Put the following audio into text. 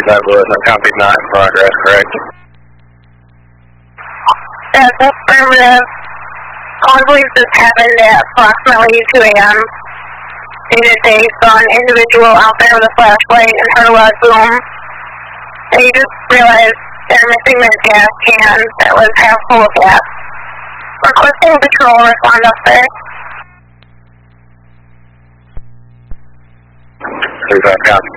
35 Lewis, I copied not in progress, correct? That's affirmative. I believe this happened at approximately 2 a.m. They saw an individual out there with a flashlight and heard a loud boom. And you just realized they're missing their gas can that was half full of gas. Requesting patrol respond up there. 35 copy.